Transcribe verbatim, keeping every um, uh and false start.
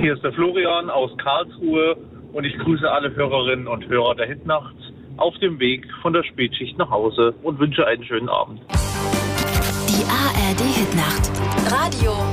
Hier ist der Florian aus Karlsruhe und ich grüße alle Hörerinnen und Hörer der Hitnacht auf dem Weg von der Spätschicht nach Hause und wünsche einen schönen Abend. Die A R D Hitnacht. Radio